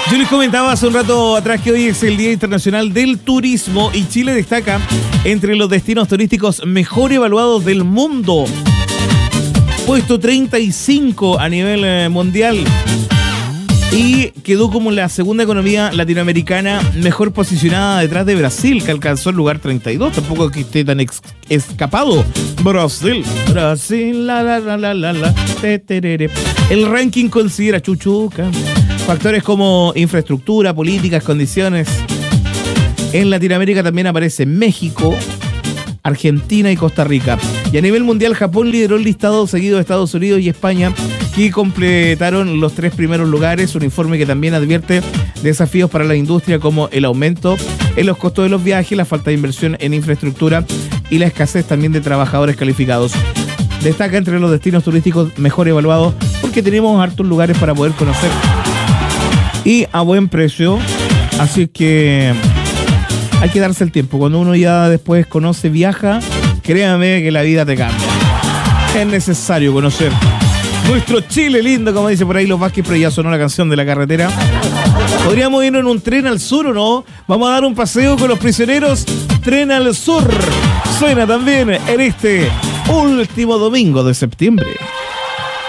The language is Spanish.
Yo les comentaba hace un rato atrás que hoy es el Día Internacional del Turismo y Chile destaca entre los destinos turísticos mejor evaluados del mundo. Puesto 35 a nivel mundial. Y quedó como la segunda economía latinoamericana mejor posicionada detrás de Brasil, que alcanzó el lugar 32. Tampoco es que esté tan escapado. Brasil, la, la, la, la, la, la, te, terere. El ranking considera chuchuca factores como infraestructura, políticas, condiciones. En Latinoamérica también aparece México, Argentina y Costa Rica. Y a nivel mundial, Japón lideró el listado, seguido de Estados Unidos y España, que completaron los 3 primeros lugares. Un informe que también advierte desafíos para la industria como el aumento en los costos de los viajes, la falta de inversión en infraestructura y la escasez también de trabajadores calificados. Destaca entre los destinos turísticos mejor evaluados porque tenemos hartos lugares para poder conocer y a buen precio. Así que hay que darse el tiempo. Cuando uno ya después conoce, viaja, créame que la vida te cambia. Es necesario conocer nuestro Chile lindo, como dice por ahí los Vázquez, pero ya sonó la canción de la carretera. Podríamos irnos en un tren al sur, ¿o no? Vamos a dar un paseo con los prisioneros. Tren al sur. Suena también en este último domingo de septiembre.